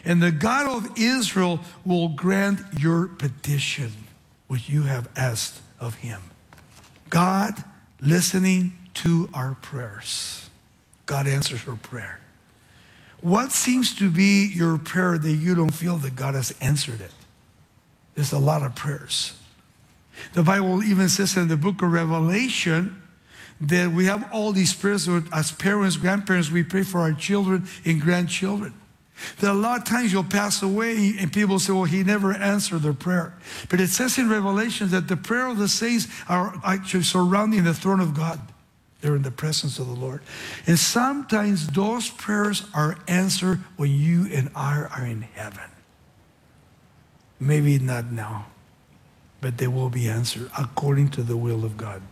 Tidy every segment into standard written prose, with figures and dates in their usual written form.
And the God of Israel will grant your petition, which you have asked of him. God listening to our prayers. God answers your prayer. What seems to be your prayer that you don't feel that God has answered it? There's a lot of prayers. The Bible even says in the book of Revelation that we have all these prayers. As parents, grandparents, we pray for our children and grandchildren. That a lot of times you'll pass away and people say, well, he never answered their prayer. But it says in Revelation that the prayer of the saints are actually surrounding the throne of God. They're in the presence of the Lord. And sometimes those prayers are answered when you and I are in heaven. Maybe not now, but they will be answered according to the will of God.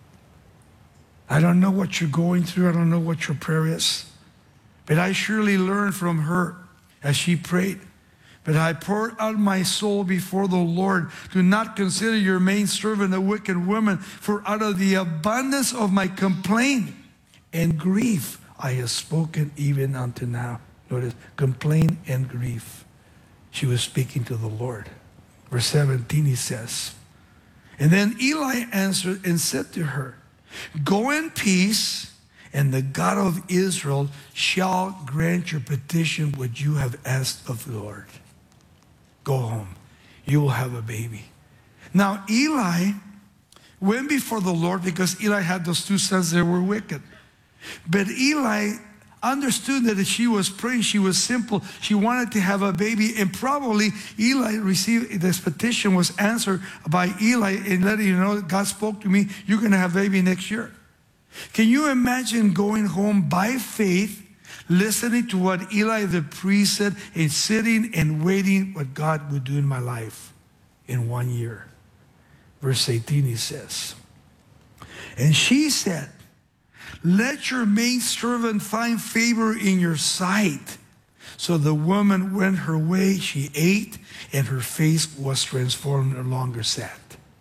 I don't know what you're going through. I don't know what your prayer is. But I surely learned from her as she prayed. But I poured out my soul before the Lord. Do not consider your maidservant a wicked woman, for out of the abundance of my complaint and grief I have spoken even unto now. Notice, complaint and grief. She was speaking to the Lord. Verse 17, he says, and then Eli answered and said to her, go in peace, and the God of Israel shall grant your petition which you have asked of the Lord. Go home. You will have a baby. Now Eli went before the Lord because Eli had those two sons that were wicked. But Eli understood that as she was praying, she was simple. She wanted to have a baby, and probably Eli received this petition was answered by Eli and letting you know, God spoke to me, you're going to have a baby next year. Can you imagine going home by faith, listening to what Eli the priest said, and sitting and waiting what God would do in my life in 1 year? Verse 18, he says, and she said, let your maidservant find favor in your sight. So the woman went her way, she ate, and her face was transformed, no longer sad.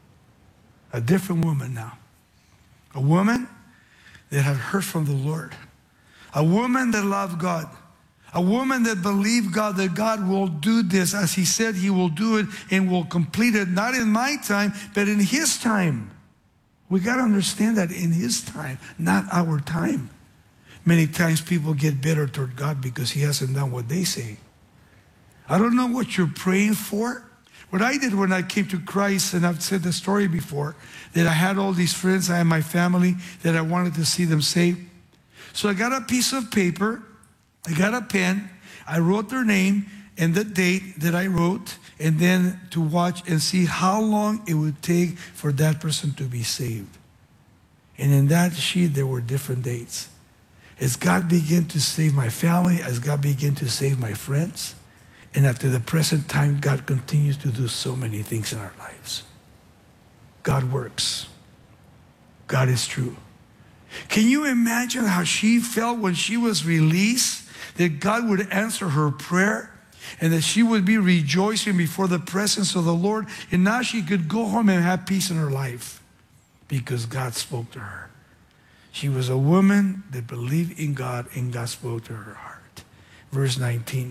A different woman now. A woman that had heard from the Lord. A woman that loved God. A woman that believed God, that God will do this as he said he will do it and will complete it, not in my time, but in his time. We got to understand that in his time, not our time. Many times people get bitter toward God because he hasn't done what they say. I don't know what you're praying for. What I did when I came to Christ, and I've said the story before, that I had all these friends, I had my family, that I wanted to see them saved. So I got a piece of paper, I got a pen, I wrote their name and the date that I wrote, and then to watch and see how long it would take for that person to be saved. And in that sheet, there were different dates. As God began to save my family, as God began to save my friends, and up to the present time, God continues to do so many things in our lives. God works. God is true. Can you imagine how she felt when she was released, that God would answer her prayer, and that she would be rejoicing before the presence of the Lord, and now she could go home and have peace in her life because God spoke to her. She was a woman that believed in God, and God spoke to her heart. Verse 19.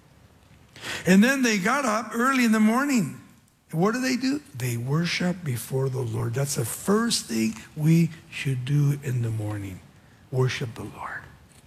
And then they got up early in the morning. And what do? They worship before the Lord. That's the first thing we should do in the morning. Worship the Lord.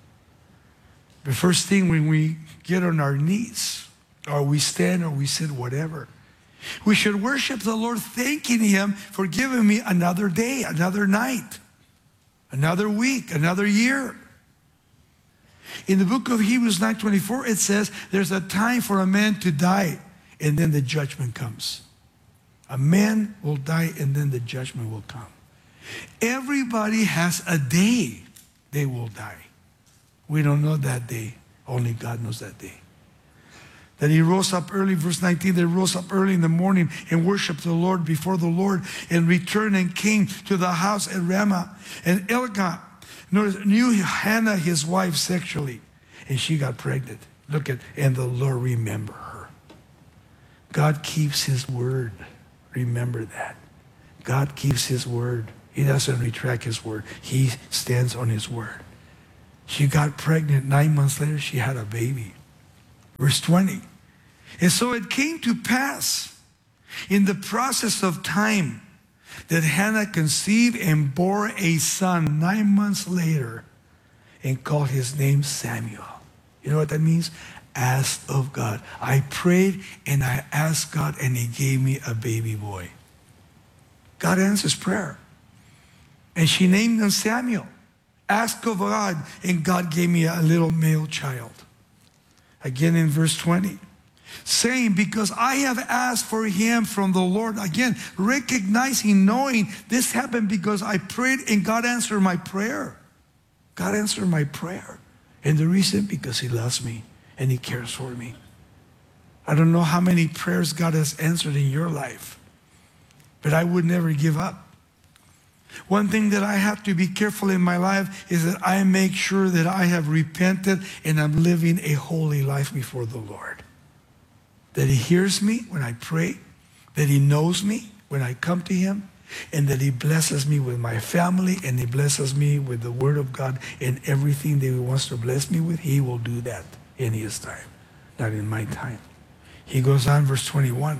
The first thing when we get on our knees, or we stand, or we sit, whatever, we should worship the Lord, thanking him for giving me another day, another night, another week, another year. In the book of Hebrews 9:24, it says there's a time for a man to die, and then the judgment comes. A man will die, and then the judgment will come. Everybody has a day they will die. We don't know that day. Only God knows that day. That he rose up early, verse 19, they rose up early in the morning and worshiped the Lord before the Lord, and returned and came to the house at Ramah. And Elkanah knew Hannah, his wife, sexually, and she got pregnant. Look at, and the Lord remembered her. God keeps his word. Remember that. God keeps his word. He doesn't retract his word. He stands on his word. She got pregnant. 9 months later, she had a baby. Verse 20. And so it came to pass in the process of time that Hannah conceived and bore a son 9 months later and called his name Samuel. You know what that means? Asked of God. I prayed and I asked God and he gave me a baby boy. God answers prayer. And she named him Samuel. Asked of God and God gave me a little male child. Again in verse 20. Saying, because I have asked for him from the Lord. Again, recognizing, knowing this happened because I prayed and God answered my prayer. God answered my prayer. And the reason, because he loves me and he cares for me. I don't know how many prayers God has answered in your life, but I would never give up. One thing that I have to be careful in my life is that I make sure that I have repented and I'm living a holy life before the Lord. That he hears me when I pray, that he knows me when I come to him, and that he blesses me with my family, and he blesses me with the word of God, and everything that he wants to bless me with, he will do that in his time, not in my time. He goes on, verse 21.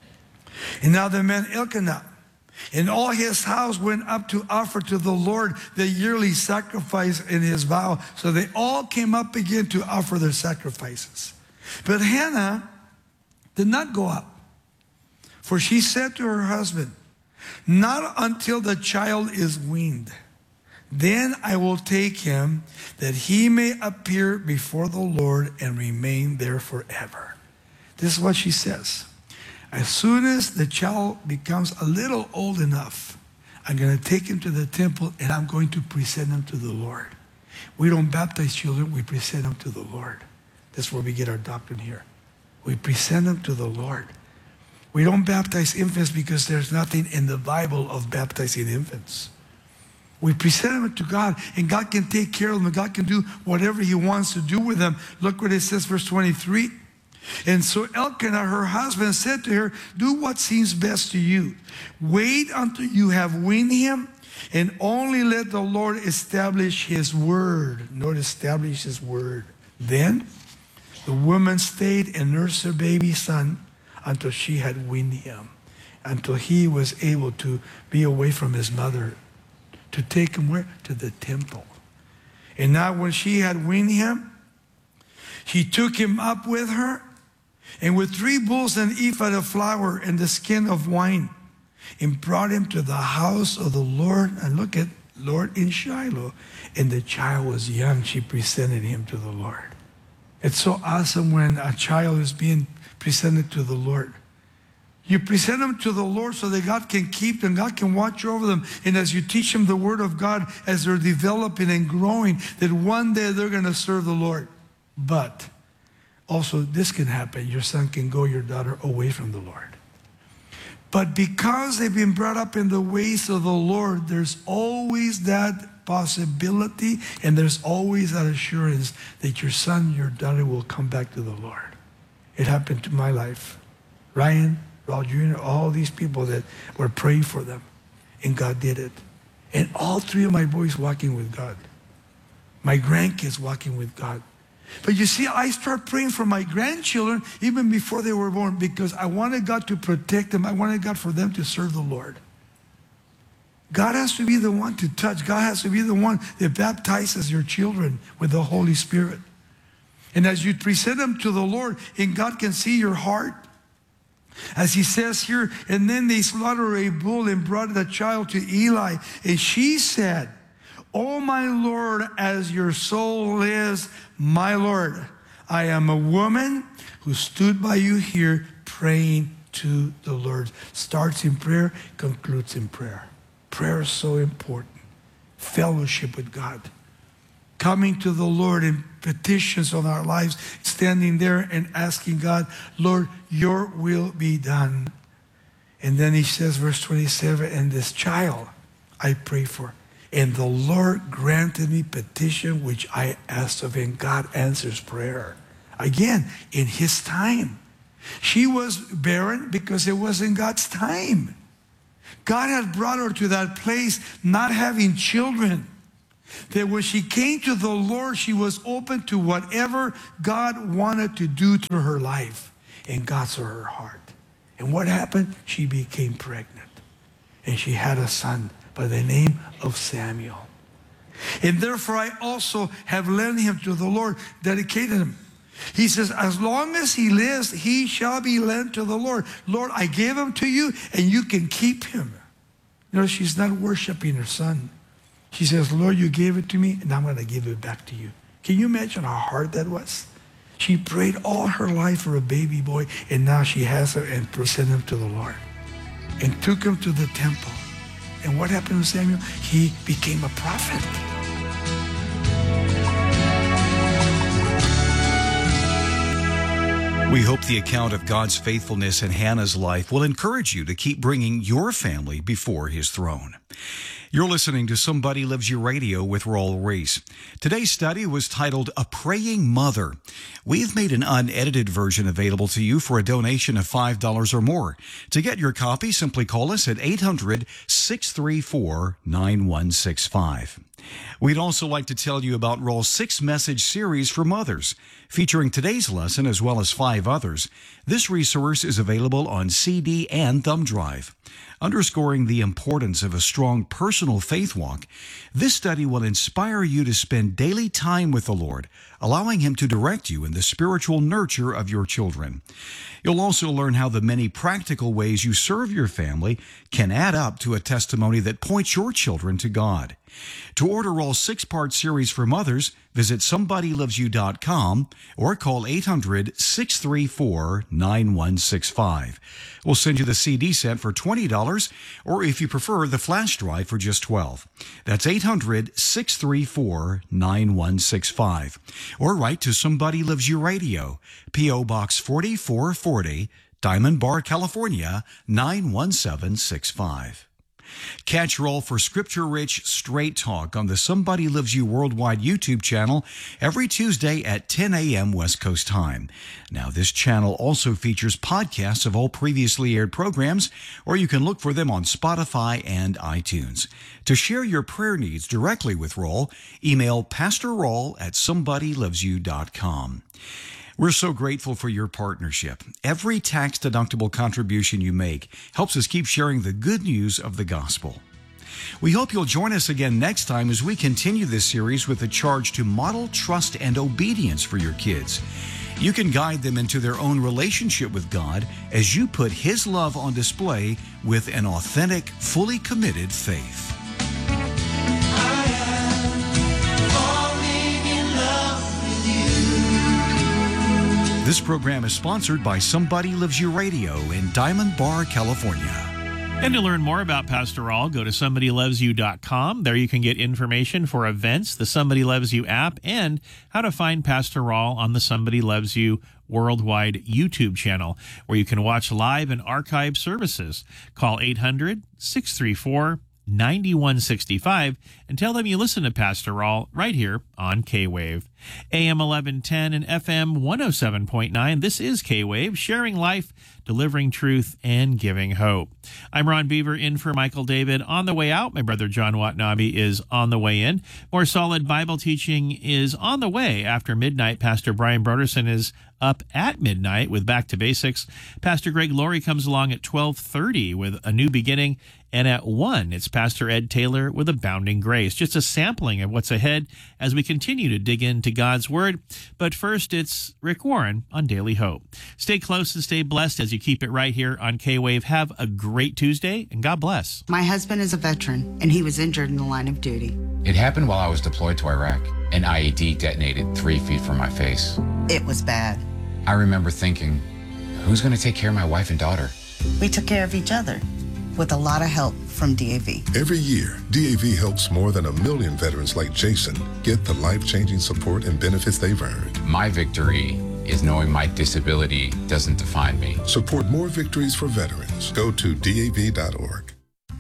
And now the man Elkanah and all his house went up to offer to the Lord the yearly sacrifice in his vow. So they all came up again to offer their sacrifices. But Hannah did not go up, for she said to her husband, not until the child is weaned. Then I will take him, that he may appear before the Lord and remain there forever. This is what she says. As soon as the child becomes a little old enough, I'm going to take him to the temple and I'm going to present him to the Lord. We don't baptize children, we present them to the Lord. That's where we get our doctrine here. We present them to the Lord. We don't baptize infants because there's nothing in the Bible of baptizing infants. We present them to God, and God can take care of them, and God can do whatever he wants to do with them. Look what it says, verse 23. And so Elkanah, her husband, said to her, do what seems best to you. Wait until you have weaned him, and only let the Lord establish his word. Notice, establish his word. Then the woman stayed and nursed her baby son until she had weaned him, until he was able to be away from his mother, to take him where? To the temple. And now when she had weaned him, she took him up with her, and with 3 bulls and an ephah of flour and the skin of wine, and brought him to the house of the Lord. And look at Lord in Shiloh. And the child was young. She presented him to the Lord. It's so awesome when a child is being presented to the Lord. You present them to the Lord so that God can keep them, God can watch over them. And as you teach them the word of God, as they're developing and growing, that one day they're going to serve the Lord. But also this can happen. Your son can go, your daughter, away from the Lord. But because they've been brought up in the ways of the Lord, there's always that possibility, and there's always that assurance that your son, your daughter will come back to the Lord. It happened to my life. Ryan, Raul Jr., all these people that were praying for them, and God did it. And all 3 of my boys walking with God. My grandkids walking with God. But you see, I start praying for my grandchildren even before they were born, because I wanted God to protect them. I wanted God for them to serve the Lord. God has to be the one to touch. God has to be the one that baptizes your children with the Holy Spirit. And as you present them to the Lord, and God can see your heart, as he says here, and then they slaughtered a bull and brought the child to Eli. And she said, "Oh, my Lord, as your soul lives, my Lord, I am a woman who stood by you here praying to the Lord." Starts in prayer, concludes in prayer. Prayer is so important. Fellowship with God. Coming to the Lord in petitions on our lives, standing there and asking God, Lord, your will be done. And then he says, verse 27, and this child I pray for. And the Lord granted me petition which I asked of him. God answers prayer. Again, in his time. She was barren because it wasn't God's time. God had brought her to that place not having children. That when she came to the Lord, she was open to whatever God wanted to do through her life. And God saw her heart. And what happened? She became pregnant. And she had a son by the name of Samuel. And therefore I also have led him to the Lord, dedicated him. He says, as long as he lives, he shall be led to the Lord. Lord, I gave him to you, and you can keep him. You know, she's not worshiping her son. She says, Lord, you gave it to me, and I'm going to give it back to you. Can you imagine how hard that was? She prayed all her life for a baby boy, and now she has him and presented him to the Lord. And took him to the temple. And what happened to Samuel? He became a prophet. We hope the account of God's faithfulness in Hannah's life will encourage you to keep bringing your family before His throne. You're listening to Somebody Loves You Radio with Raul Ries. Today's study was titled A Praying Mother. We've made an unedited version available to you for a donation of $5 or more. To get your copy, simply call us at 800-634-9165. We'd also like to tell you about Raul's 6-message series for mothers, featuring today's lesson as well as 5 others. This resource is available on CD and thumb drive. Underscoring the importance of a strong personal faith walk, this study will inspire you to spend daily time with the Lord, allowing Him to direct you in the spiritual nurture of your children. You'll also learn how the many practical ways you serve your family can add up to a testimony that points your children to God. To order Raul's 6-part series for mothers, visit somebodylovesyou.com or call 800-634-9165. We'll send you the CD set for $20, or if you prefer, the flash drive for just $12. That's 800-634-9165. Or write to Somebody Loves You Radio, P.O. Box 4440, Diamond Bar, California, 91765. Catch Raul for scripture-rich, straight talk on the Somebody Loves You Worldwide YouTube channel every Tuesday at 10 a.m. West Coast time. Now, this channel also features podcasts of all previously aired programs, or you can look for them on Spotify and iTunes. To share your prayer needs directly with Raul, email Pastor Raul at somebodylovesyou.com. We're so grateful for your partnership. Every tax-deductible contribution you make helps us keep sharing the good news of the gospel. We hope you'll join us again next time as we continue this series with a charge to model trust and obedience for your kids. You can guide them into their own relationship with God as you put His love on display with an authentic, fully committed faith. This program is sponsored by Somebody Loves You Radio in Diamond Bar, California. And to learn more about Pastor Raul, go to somebodylovesyou.com. There you can get information for events, the Somebody Loves You app, and how to find Pastor Raul on the Somebody Loves You Worldwide YouTube channel, where you can watch live and archive services. Call 800-634-9165 and tell them you listen to Pastor Raul right here on K-Wave. AM 1110 and FM 107.9. This is K-Wave, sharing life, delivering truth, and giving hope. I'm Ron Beaver in for Michael David. On the way out, my brother John Watanabe is on the way in. More solid Bible teaching is on the way after midnight. Pastor Brian Broderson is up at midnight with Back to Basics. Pastor Greg Laurie comes along at 12:30 with A New Beginning. And at 1, it's Pastor Ed Taylor with Abounding Grace. Just a sampling of what's ahead as we continue to dig into God's Word. But first, it's Rick Warren on Daily Hope. Stay close and stay blessed as you keep it right here on K-Wave. Have a great Tuesday, and God bless. My husband is a veteran, and he was injured in the line of duty. It happened while I was deployed to Iraq. An IED detonated 3 feet from my face. It was bad. I remember thinking, who's going to take care of my wife and daughter? We took care of each other, with a lot of help from DAV. Every year, DAV helps more than 1 million veterans like Jason get the life-changing support and benefits they've earned. My victory is knowing my disability doesn't define me. Support more victories for veterans. Go to DAV.org.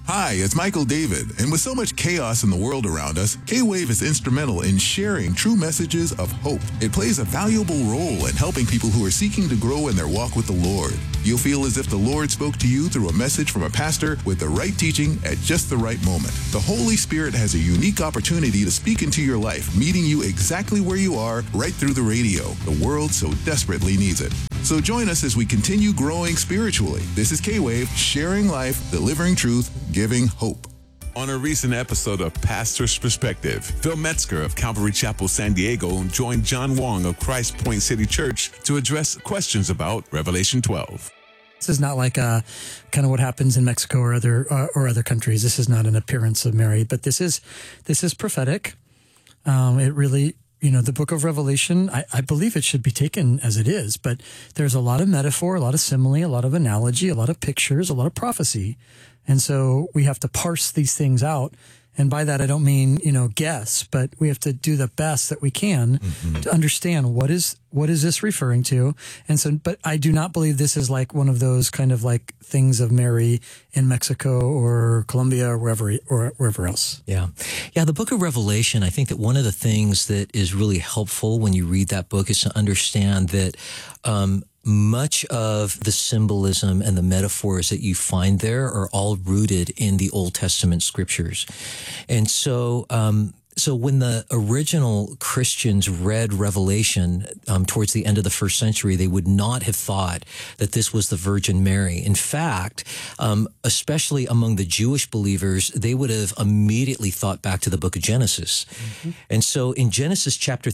Hi, it's Michael David, and with so much chaos in the world around us, K-Wave is instrumental in sharing true messages of hope. It plays a valuable role in helping people who are seeking to grow in their walk with the Lord. You'll feel as if the Lord spoke to you through a message from a pastor with the right teaching at just the right moment. The Holy Spirit has a unique opportunity to speak into your life, meeting you exactly where you are, right through the radio. The world so desperately needs it. So join us as we continue growing spiritually. This is K-Wave, sharing life, delivering truth, giving hope. On a recent episode of Pastor's Perspective, Phil Metzger of Calvary Chapel, San Diego, joined John Wong of Christ Point City Church to address questions about Revelation 12. This is not like kind of what happens in Mexico or other countries. This is not an appearance of Mary, but this is prophetic. It really, the book of Revelation, I believe it should be taken as it is, but there's a lot of metaphor, a lot of simile, a lot of analogy, a lot of pictures, a lot of prophecy. And so we have to parse these things out. And by that, I don't mean, guess, but we have to do the best that we can to understand what is this referring to. And so, but I do not believe this is like one of those kind of like things of Mary in Mexico or Colombia or wherever else. Yeah. The book of Revelation, I think that one of the things that is really helpful when you read that book is to understand that, much of the symbolism and the metaphors that you find there are all rooted in the Old Testament scriptures. And so, so when the original Christians read Revelation towards the end of the first century, they would not have thought that this was the Virgin Mary. In fact, especially among the Jewish believers, they would have immediately thought back to the book of Genesis. Mm-hmm. And so in Genesis chapter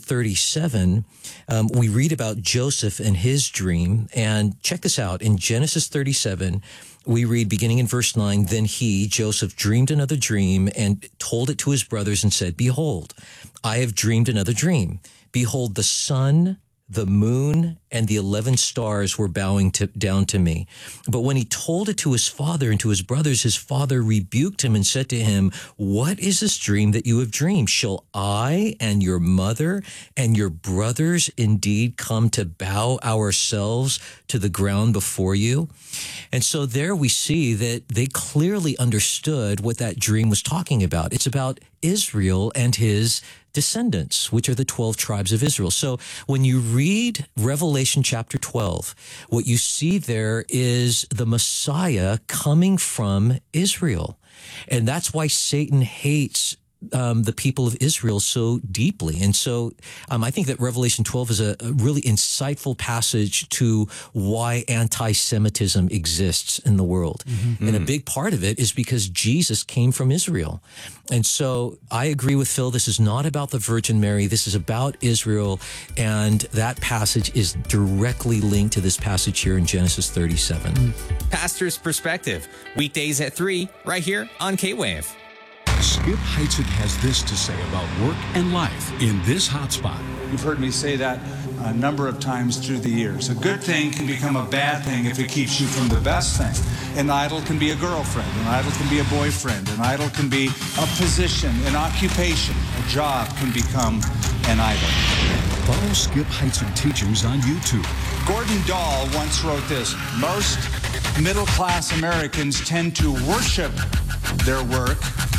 37, we read about Joseph and his dream. And check this out. In Genesis 37, we read beginning in verse 9, then he, Joseph, dreamed another dream and told it to his brothers and said, behold, I have dreamed another dream. Behold, the sun, the moon, and the 11 stars were bowing down to me. But when he told it to his father and to his brothers, his father rebuked him and said to him, what is this dream that you have dreamed? Shall I and your mother and your brothers indeed come to bow ourselves to the ground before you? And so there we see that they clearly understood what that dream was talking about. It's about Israel and his descendants, which are the 12 tribes of Israel. So when you read Revelation chapter 12, what you see there is the Messiah coming from Israel. And that's why Satan hates the people of Israel so deeply. And so I think that Revelation 12 is a really insightful passage to why anti-Semitism exists in the world. Mm-hmm. And a big part of it is because Jesus came from Israel. And so I agree with Phil. This is not about the Virgin Mary. This is about Israel. And that passage is directly linked to this passage here in Genesis 37. Pastor's Perspective, weekdays at 3, right here on K-Wave. Skip Heitzig has this to say about work and life in this hotspot. You've heard me say that a number of times through the years. A good thing can become a bad thing if it keeps you from the best thing. An idol can be a girlfriend. An idol can be a boyfriend. An idol can be a position, an occupation. A job can become an idol. Follow Skip Heitzig teachings on YouTube. Gordon Dahl once wrote this: most middle-class Americans tend to worship their work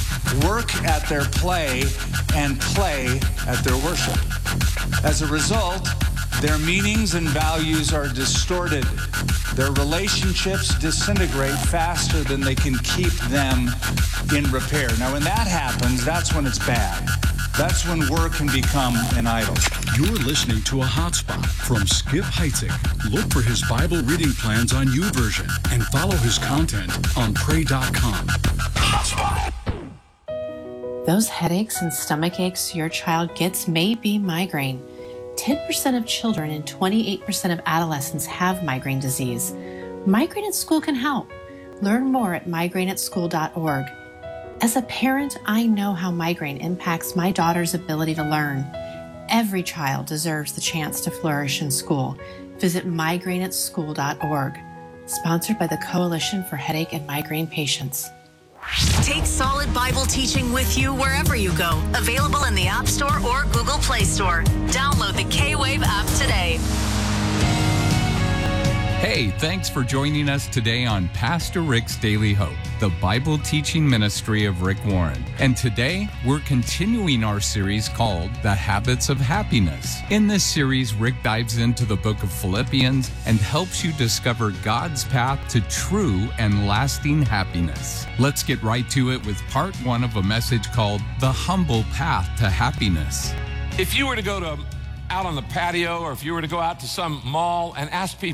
at their play, and play at their worship. As a result, their meanings and values are distorted. Their relationships disintegrate faster than they can keep them in repair. Now, when that happens, that's when it's bad. That's when work can become an idol. You're listening to a hotspot from Skip Heitzig. Look for his Bible reading plans on YouVersion and follow his content on pray.com. Hotspot. Those headaches and stomach aches your child gets may be migraine. 10% of children and 28% of adolescents have migraine disease. Migraine at School can help. Learn more at migraineatschool.org. As a parent, I know how migraine impacts my daughter's ability to learn. Every child deserves the chance to flourish in school. Visit migraineatschool.org. Sponsored by the Coalition for Headache and Migraine Patients. Take solid Bible teaching with you wherever you go. Available in the App Store or Google Play Store. Download the K-Wave app today. Hey, thanks for joining us today on Pastor Rick's Daily Hope, the Bible teaching ministry of Rick Warren. And today, we're continuing our series called The Habits of Happiness. In this series, Rick dives into the book of Philippians and helps you discover God's path to true and lasting happiness. Let's get right to it with part 1 of a message called The Humble Path to Happiness. If you were to go out on the patio, or if you were to go out to some mall and ask people,